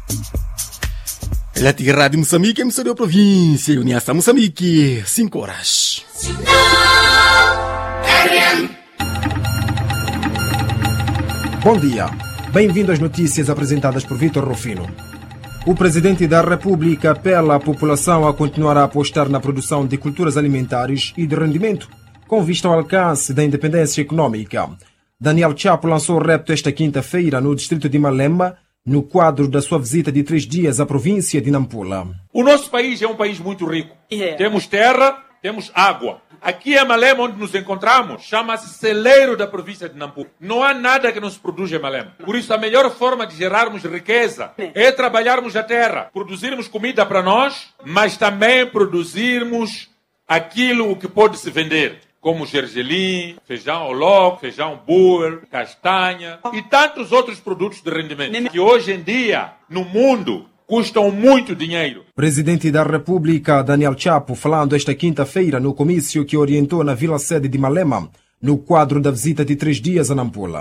La Rádio de Moçambique, emissora da província, Uniaça Moçambique, 5 horas. Bom dia. Bem-vindo às notícias apresentadas por Vítor Rufino. O Presidente da República apela à população a continuar a apostar na produção de culturas alimentares e de rendimento, com vista ao alcance da independência econômica. Daniel Chapo lançou o repto esta quinta-feira no distrito de Malema, no quadro da sua visita de 3 dias à província de Nampula. O nosso país é um país muito rico. Temos terra, temos água. Aqui em Malema, onde nos encontramos, chama-se celeiro da província de Nampula. Não há nada que não se produza em Malema. Por isso, a melhor forma de gerarmos riqueza é trabalharmos a terra, produzirmos comida para nós, mas também produzirmos aquilo que pode se vender, como gergelim, feijão ao loco, feijão boer, castanha e tantos outros produtos de rendimento que hoje em dia, no mundo, custam muito dinheiro. Presidente da República, Daniel Chapo, falando esta quinta-feira no comício que orientou na vila-sede de Malema, no quadro da visita de 3 dias a Nampula.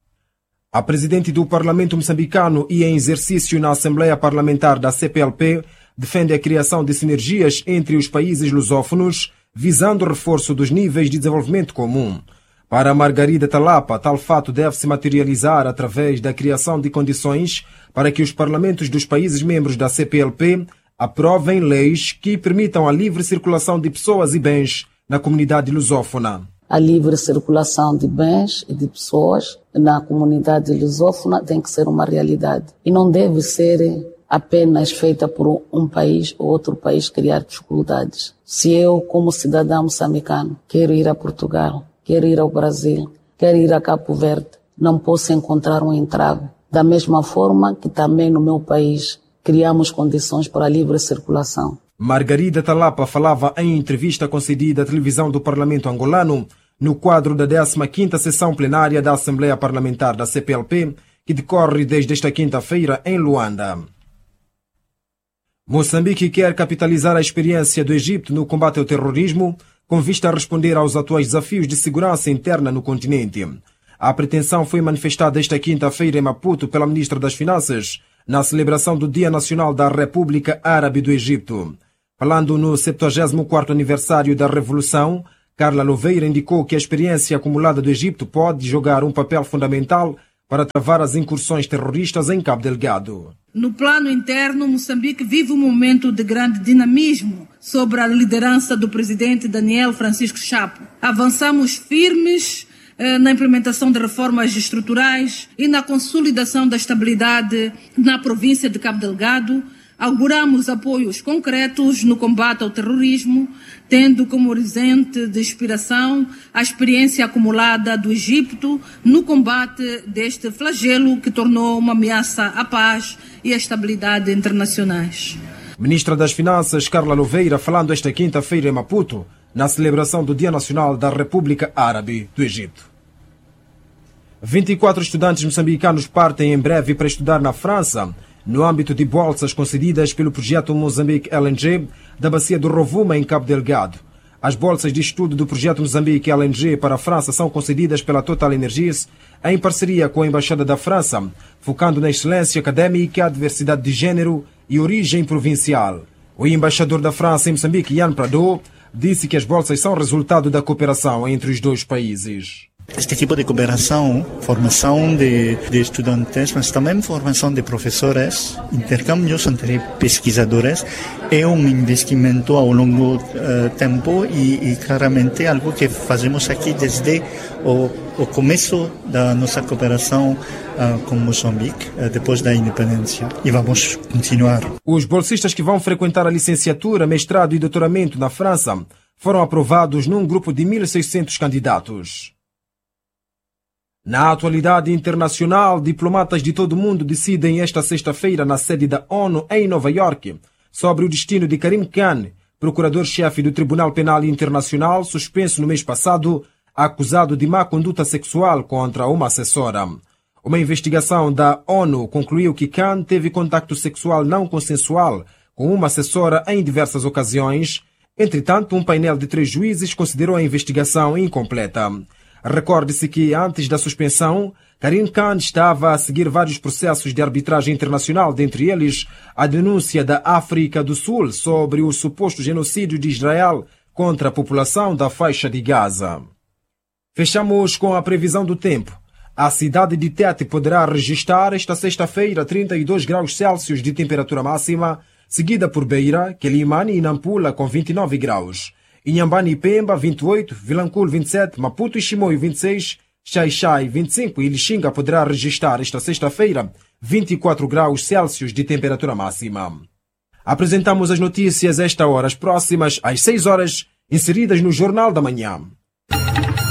A Presidente do Parlamento moçambicano e em exercício na Assembleia Parlamentar da CPLP defende a criação de sinergias entre os países lusófonos, visando o reforço dos níveis de desenvolvimento comum. Para Margarida Talapa, tal fato deve se materializar através da criação de condições para que os parlamentos dos países membros da CPLP aprovem leis que permitam a livre circulação de pessoas e bens na comunidade lusófona. A livre circulação de bens e de pessoas na comunidade lusófona tem que ser uma realidade e não deve ser apenas feita por um país ou outro país criar dificuldades. Se eu, como cidadão moçambicano, quero ir a Portugal, quero ir ao Brasil, quero ir a Cabo Verde, não posso encontrar um entrave. Da mesma forma que também no meu país criamos condições para a livre circulação. Margarida Talapa falava em entrevista concedida à televisão do Parlamento angolano no quadro da 15ª sessão plenária da Assembleia Parlamentar da CPLP, que decorre desde esta quinta-feira em Luanda. Moçambique quer capitalizar a experiência do Egito no combate ao terrorismo, com vista a responder aos atuais desafios de segurança interna no continente. A pretensão foi manifestada esta quinta-feira em Maputo pela Ministra das Finanças, na celebração do Dia Nacional da República Árabe do Egito. Falando no 74º aniversário da Revolução, Carla Louveira indicou que a experiência acumulada do Egito pode jogar um papel fundamental para travar as incursões terroristas em Cabo Delgado. No plano interno, Moçambique vive um momento de grande dinamismo sob a liderança do presidente Daniel Francisco Chapo. Avançamos firmes na implementação de reformas estruturais e na consolidação da estabilidade na província de Cabo Delgado. Auguramos apoios concretos no combate ao terrorismo, tendo como horizonte de inspiração a experiência acumulada do Egito no combate deste flagelo que tornou uma ameaça à paz e à estabilidade internacionais. Ministra das Finanças, Carla Louveira, falando esta quinta-feira em Maputo, na celebração do Dia Nacional da República Árabe do Egito. 24 estudantes moçambicanos partem em breve para estudar na França, no âmbito de bolsas concedidas pelo projeto Moçambique LNG da Bacia do Rovuma, em Cabo Delgado. As bolsas de estudo do projeto Moçambique LNG para a França são concedidas pela Total Energies em parceria com a Embaixada da França, focando na excelência académica, a diversidade de género e origem provincial. O embaixador da França em Moçambique, Yann Prado, disse que as bolsas são resultado da cooperação entre os dois países. Este tipo de cooperação, formação de estudantes, mas também formação de professores, intercâmbios entre pesquisadores, é um investimento ao longo tempo e claramente algo que fazemos aqui desde o começo da nossa cooperação com Moçambique, depois da independência, e vamos continuar. Os bolsistas que vão frequentar a licenciatura, mestrado e doutoramento na França foram aprovados num grupo de 1.600 candidatos. Na atualidade internacional, diplomatas de todo o mundo decidem esta sexta-feira na sede da ONU em Nova Iorque sobre o destino de Karim Khan, procurador-chefe do Tribunal Penal Internacional, suspenso no mês passado, acusado de má conduta sexual contra uma assessora. Uma investigação da ONU concluiu que Khan teve contacto sexual não consensual com uma assessora em diversas ocasiões. Entretanto, um painel de 3 juízes considerou a investigação incompleta. Recorde-se que, antes da suspensão, Karim Khan estava a seguir vários processos de arbitragem internacional, dentre eles a denúncia da África do Sul sobre o suposto genocídio de Israel contra a população da faixa de Gaza. Fechamos com a previsão do tempo. A cidade de Tete poderá registrar esta sexta-feira 32 graus Celsius de temperatura máxima, seguida por Beira, Quelimane e Nampula com 29 graus. Inhambane e Pemba 28, Vilanculo 27, Maputo e Chimoio 26, Xai-Xai 25 e Lixinga poderá registrar esta sexta-feira 24 graus Celsius de temperatura máxima. Apresentamos as notícias a esta hora, as próximas às 6 horas, inseridas no Jornal da Manhã.